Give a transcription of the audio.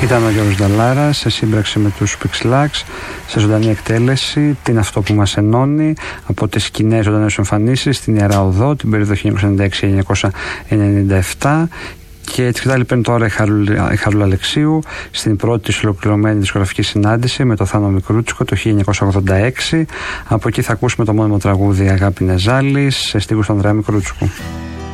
Ήταν ο Γιώργος Νταλάρας σε σύμπραξη με τους Pixlax σε ζωντανή εκτέλεση. Τι είναι αυτό που μας ενώνει από τις κοινές ζωντανές εμφανίσεις στην Ιερά Οδό την περίοδο 1996-1997. Και έτσι και παίρνει τώρα η Χαρούλα Αλεξίου στην πρώτη της ολοκληρωμένη δισκογραφική συνάντηση με το Θάνο Μικρούτσικο το 1986. Από εκεί θα ακούσουμε το μόνιμο τραγούδι Αγάπη Νεζάλης σε στίχους του Ανδρέα Μικρούτσικου.